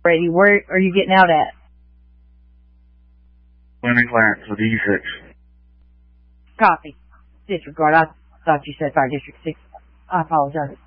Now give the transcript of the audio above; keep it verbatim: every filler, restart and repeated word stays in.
Brady, where are you getting out at? Lenny Clarence with E six. Copy. Disregard. I thought you said fire district six. I apologize.